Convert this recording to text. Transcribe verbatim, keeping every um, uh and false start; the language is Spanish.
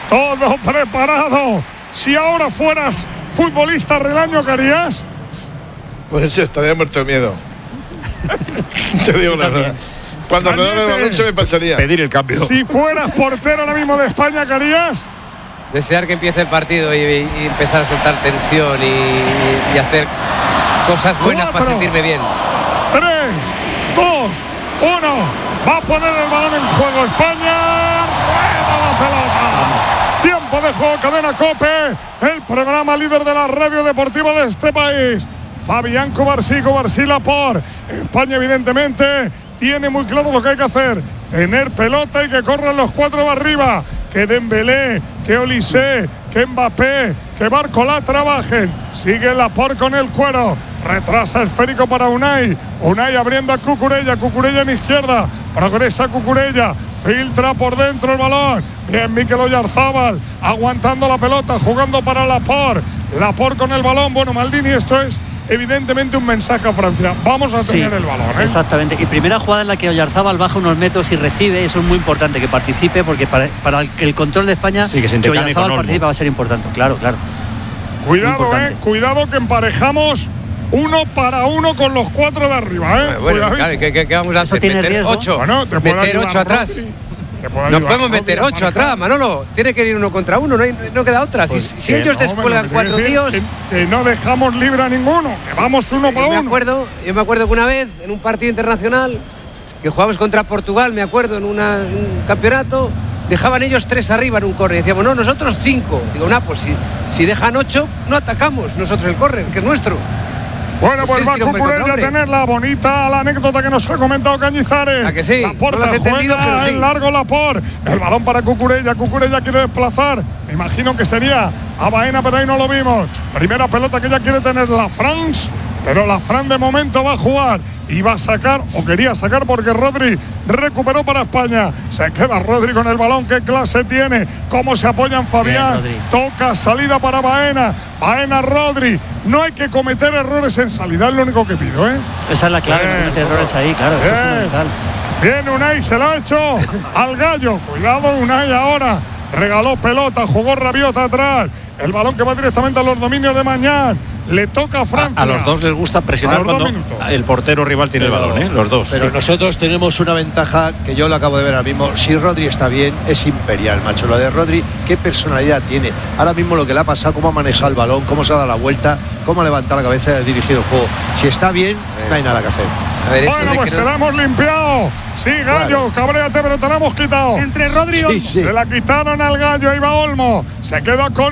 Todo preparado. Si ahora fueras futbolista Relaño, ¿qué harías? Pues sí, estaría muerto de miedo. Te digo la verdad. Cuando me dan el balón se me pasaría. Pedir el cambio. Si fueras portero ahora mismo de España, ¿qué harías? Desear que empiece el partido y, y empezar a soltar tensión y, y hacer cosas buenas Cuatro, para sentirme bien. Tres, dos, uno. Va a poner el balón en juego España. Rueda la pelota. Vamos. Tiempo de juego, Cadena COPE, el programa líder de la radio deportiva de este país. Fabián Covarsí, Covarsí Laporte. España evidentemente tiene muy claro lo que hay que hacer. Tener pelota y que corran los cuatro de arriba. Que Dembélé, que Olise, que Mbappé, que Barcola trabajen. Sigue Laporte con el cuero. Retrasa esférico para Unai. Unai abriendo a Cucurella. Cucurella en izquierda. Progresa Cucurella. Filtra por dentro el balón. Bien, Mikel Oyarzábal aguantando la pelota, jugando para Laporte. Laporte con el balón. Bueno, Maldini, esto es evidentemente un mensaje a Francia. Vamos a tener sí, el balón, ¿eh? Exactamente. Y primera jugada en la que Oyarzábal baja unos metros y recibe. Eso es muy importante, que participe, porque para, para el, el control de España, sí, que, que Oyarzábal participe va a ser importante. Claro, claro. Cuidado, eh. Cuidado que emparejamos uno para uno con los cuatro de arriba, ¿eh? Bueno, claro, ¿qué, qué, qué vamos a hacer? Tiene meter riesgo. ocho. Bueno, te meter ocho atrás. No podemos meter ocho atrás, Manolo. Tiene que ir uno contra uno, no, hay, no queda otra. Pues si si ellos no, descuelgan cuatro tíos. Que, que no dejamos libre a ninguno, que vamos uno para uno. Me acuerdo, yo me acuerdo que una vez, en un partido internacional, que jugamos contra Portugal, me acuerdo, en una, un campeonato, dejaban ellos tres arriba en un córner. Decíamos, no, nosotros cinco. Digo, no, pues si, si dejan ocho, no atacamos nosotros el córner, que es nuestro. Bueno, pues va Cucurella a tener la bonita la anécdota que nos ha comentado Cañizares. ¿A que sí? Laporte no entendido, juega sí. en largo Laporte. El balón para Cucurella. Cucurella quiere desplazar. Me imagino que sería a Baena, pero ahí no lo vimos. Primera pelota que ya quiere tener la France, pero la Fran de momento va a jugar y va a sacar, o quería sacar, porque Rodri recuperó para España. Se queda Rodri con el balón. Qué clase tiene, cómo se apoyan Fabián. Bien, toca salida para Baena. Baena, Rodri. No hay que cometer errores en salida, es lo único que pido, ¿eh? Esa es la clave, no cometer errores ahí, claro. Eso es fundamental. Bien, Unai se lo ha hecho al Gallo. Cuidado, Unai ahora. Regaló pelota, jugó Rabiot atrás. El balón que va directamente a los dominios de Mañán. Le toca a Francia. A, a los dos les gusta presionar cuando el portero rival tiene pero, el balón, ¿eh? Los dos. Pero sí. Nosotros tenemos una ventaja que yo lo acabo de ver ahora mismo. Si Rodri está bien, es imperial, macho. Lo de Rodri, qué personalidad tiene. Ahora mismo lo que le ha pasado, cómo ha manejado el balón, cómo se ha dado la vuelta, cómo ha levantado la cabeza y ha dirigido el juego. Si está bien, no hay nada que hacer. A ver, bueno, pues se no... la hemos limpiado. Sí, Gallo, claro. Cabréate, pero te la hemos quitado. Entre Rodri y Olmo. Sí, sí. Se la quitaron al Gallo, ahí va Olmo. Se queda con